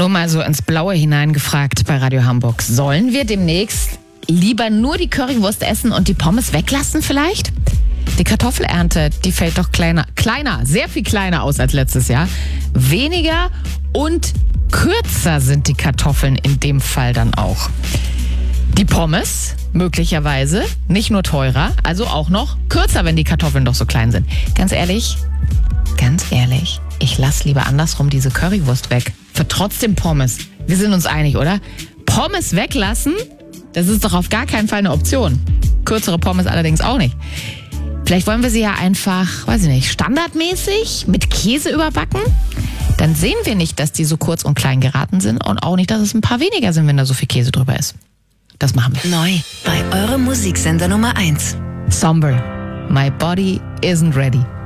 Nur mal so ins Blaue hineingefragt bei Radio Hamburg. Sollen wir demnächst lieber nur die Currywurst essen und die Pommes weglassen vielleicht? Die Kartoffelernte, die fällt doch kleiner, sehr viel kleiner aus als letztes Jahr. Weniger und kürzer sind die Kartoffeln in dem Fall dann auch. Die Pommes möglicherweise nicht nur teurer, also auch noch kürzer, wenn die Kartoffeln doch so klein sind. Ganz ehrlich, ich lasse lieber andersrum diese Currywurst weg. Für trotzdem Pommes. Wir sind uns einig, oder? Pommes weglassen, das ist doch auf gar keinen Fall eine Option. Kürzere Pommes allerdings auch nicht. Vielleicht wollen wir sie ja einfach, weiß ich nicht, standardmäßig mit Käse überbacken. Dann sehen wir nicht, dass die so kurz und klein geraten sind und auch nicht, dass es ein paar weniger sind, wenn da so viel Käse drüber ist. Das machen wir. Neu bei eurem Musiksender Nummer 1. Somber. My body isn't ready.